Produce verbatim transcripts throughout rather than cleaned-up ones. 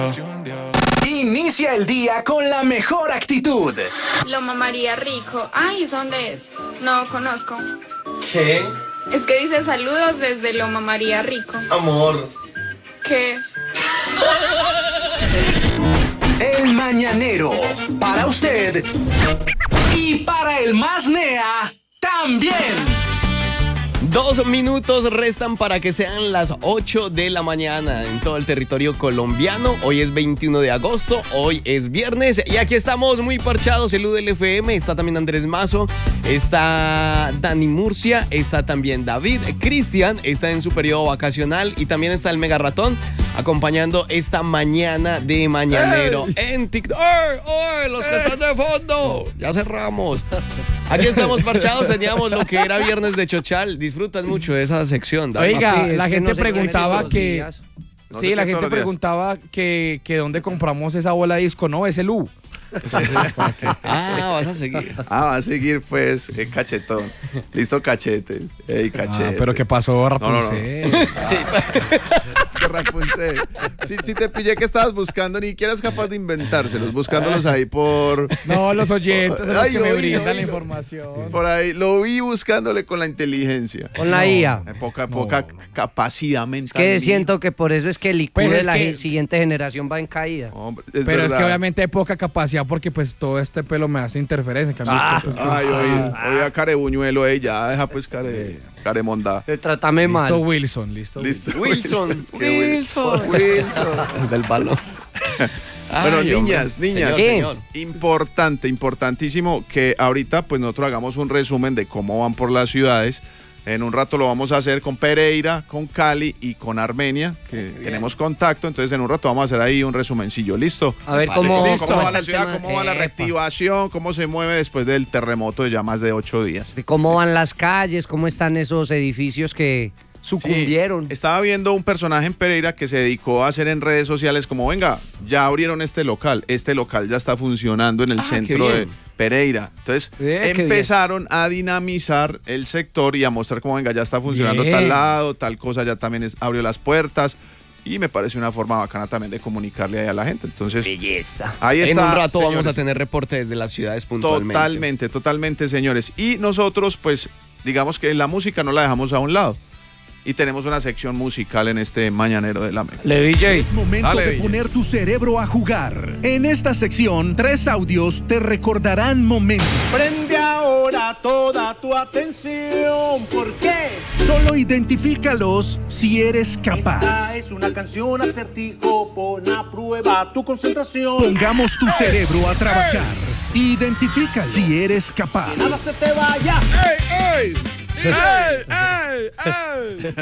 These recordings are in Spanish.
Inicia el día con la mejor actitud. Lo mamaría rico. Ay, ¿dónde es? No conozco. ¿Qué? Es que dice saludos desde Lo mamaría rico. Amor. ¿Qué es? El Mañanero. Para usted. Y para el más nea, también. Dos minutos restan para que sean las ocho de la mañana en todo el territorio colombiano. Hoy es veintiuno de agosto, hoy es viernes y aquí estamos muy parchados. El U del F M, está también Andrés Mazo, está Dani Murcia, está también David, Cristian está en su periodo vacacional y también está el Mega Ratón acompañando esta mañana de Mañanero ¡Ey! En TikTok. ¡Ay, ay! Los que están de fondo, ya cerramos. Aquí estamos parchados, teníamos lo que era viernes de Chochal. Disfrutan mucho de esa sección, David. Oiga, Papi, la que gente no se preguntaba quede que... todos los días. No sí, se la quede gente todos los días. preguntaba que, que dónde compramos esa bola de disco. No, es el U. Ah, vas a seguir. Ah, va a seguir pues eh, cachetón. Listo, cachetes. Ey, cachete. Ah, pero ¿qué pasó, No, Rapunzel? no, Es que Rapunzel. Si, si te pillé que estabas buscando, ni siquiera es capaz de inventárselos, buscándolos ahí por... No, los oyentes son los Ay, que me oí, brindan oí, la oí. información. Por ahí, lo vi buscándole con la inteligencia. Con la No. I A. Eh, Poca, No. poca capacidad Es mental. que mía. siento que por eso es que el I Q Pues de es la que- ge- siguiente generación va en caída. Hombre, es Pero verdad. es que obviamente hay poca capacidad porque pues todo este pelo me hace interferencia. En cambio, Ah. usted, pues, que- Ay, oye, Ah. oye, a carebuñuelo, eh, ya deja pues care, caremonda. Te trátame Listo, mal. Wilson, listo. Listo. Wilson, Es que Wilson. Wilson. Del balón. Bueno, Ay, niñas, hombre. niñas. Señor, Sí. señor. Importante, importantísimo que ahorita pues nosotros hagamos un resumen de cómo van por las ciudades. En un rato lo vamos a hacer con Pereira, con Cali y con Armenia, que tenemos contacto. Entonces en un rato vamos a hacer ahí un resumencillo. ¿Listo? A ver Vale. cómo, ¿Cómo, cómo cómo va está la el ciudad? tema. ¿Cómo va la Epa. reactivación? ¿Cómo se mueve después del terremoto de ya más de ocho días? ¿Cómo van las calles? ¿Cómo están esos edificios que sucumbieron? Sí, estaba viendo un personaje en Pereira que se dedicó a hacer en redes sociales como, venga, ya abrieron este local, este local ya está funcionando en el Ah, qué centro de bien. Pereira. Entonces Eh, qué empezaron a dinamizar el sector y a mostrar como, venga, ya está funcionando Bien. tal lado, tal cosa ya también es- abrió las puertas y me parece una forma bacana también de comunicarle ahí a la gente. Entonces, Belleza. ahí está. En un rato vamos a señores. tener reporte desde las ciudades puntualmente. Totalmente, totalmente, señores. Y nosotros, pues, digamos que la música no la dejamos a un lado. Y tenemos una sección musical en este Mañanero de la Mega. Le D J. Es momento Dale, de D J. poner tu cerebro a jugar. En esta sección, tres audios te recordarán momentos. Prende ahora toda tu atención, ¿por qué? Solo identifícalos si eres capaz. Esta es una canción acertijo, pon a prueba tu concentración. Pongamos tu cerebro a trabajar. Identifícalo si eres capaz. Que nada se te vaya. ¡Ey, ey, ey!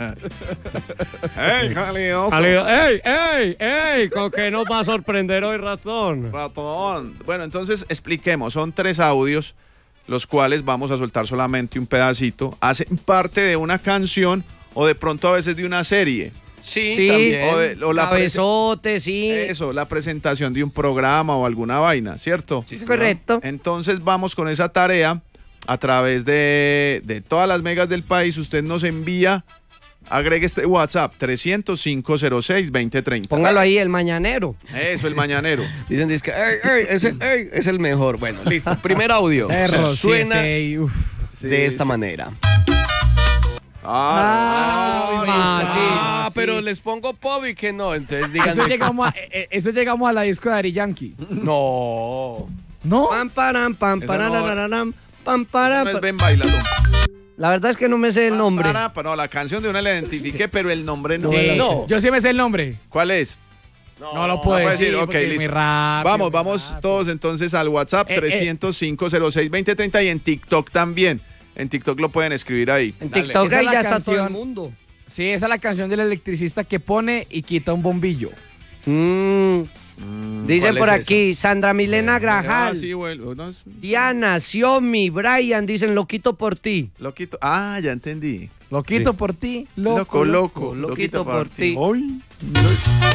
¡Ey, calidoso! ¡Ey, ey, ey! ¿Con qué nos va a sorprender hoy, ratón? Ratón. Bueno, entonces expliquemos. Son tres audios, los cuales vamos a soltar solamente un pedacito. Hacen parte de una canción o de pronto a veces de una serie. Sí, Sí, también. O, de, o la prese- Cabezote, sí. Eso, la presentación de un programa o alguna vaina, ¿cierto? Es correcto. Entonces vamos con esa tarea a través de, de todas las megas del país. Usted nos envía, agregue este WhatsApp trescientos cinco cero seis veinte treinta. Póngalo ahí, el mañanero. Eso, el mañanero. Dicen que ey, ey, ese, ey, es el mejor. Bueno, listo. Primer audio. Perro, Suena sí, sí, uf. Sí, de esta sí. manera. Ah, Ay, no, ma, no, sí. Ah, sí. pero les pongo pop y que no. Entonces Eso díganme. llegamos, a, eh, eh, eso llegamos a la disco de Daddy Yankee. No. ¿No? Pam, param, pam, Esa pararararam, pam, no para, es pa- Ven, bailalo. La verdad es que no me sé el nombre. Para, para, no, la canción de una la identifiqué, pero el nombre no. Sí, no. Yo sí me sé el nombre. ¿Cuál es? No, lo puedo no puede decir, decir, ok, porque es listo. muy rápido. Vamos, muy vamos rápido. todos entonces al WhatsApp Eh, eh. trescientos cinco cero seis veinte treinta y en TikTok también. En TikTok lo pueden escribir ahí. En Dale. TikTok Esa ahí es la ya está todo canción. el mundo. Sí, esa es la canción del electricista que pone y quita un bombillo. Mm. Dice ¿cuál por es aquí, Sandra Milena Ah, Grajal, sí, bueno, no es- Diana, Xiomi, Brian, dicen lo quito por ti. Loquito. Ah, ya entendí. Lo quito Sí. por ti, Loco, loco, loco. loquito por ti. Ay, no.